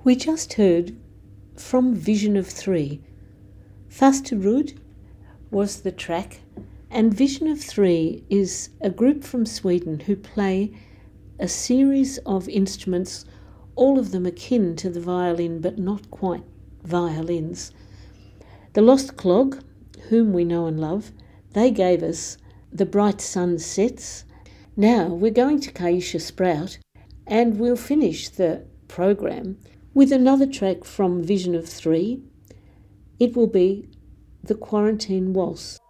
We just heard from Vision of Three. Fasterud was the track, and Vision of Three is a group from Sweden who play a series of instruments, all of them akin to the violin but not quite violins. The Lost Clog, whom we know and love, they gave us The Bright Sun Sets. Now we're going to Keisha Sprout, and we'll finish the program with another track from Vision of Three. It will be The Quarantine Waltz.